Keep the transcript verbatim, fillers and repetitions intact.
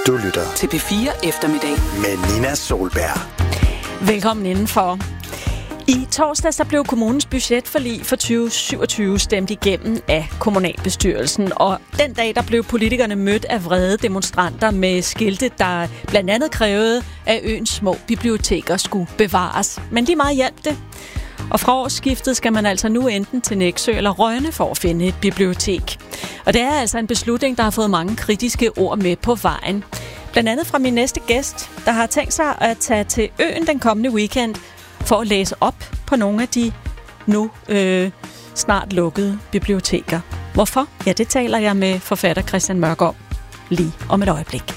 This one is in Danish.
Du lytter til P fire Eftermiddag med Nina Solberg. Velkommen indenfor. I torsdags der blev kommunens budgetforlig for tyve syvogtyve stemt igennem af kommunalbestyrelsen, og den dag der blev politikerne mødt af vrede demonstranter med skilte, der blandt andet krævede, at øens små biblioteker skulle bevares. Men lige meget hjalp det. Og fra årsskiftet skal man altså nu enten til Nexø eller Rønne for at finde et bibliotek. Og det er altså en beslutning, der har fået mange kritiske ord med på vejen. Blandt andet fra min næste gæst, der har tænkt sig at tage til øen den kommende weekend for at læse op på nogle af de nu øh, snart lukkede biblioteker. Hvorfor? Ja, det taler jeg med forfatter Christian Mørk om lige om et øjeblik.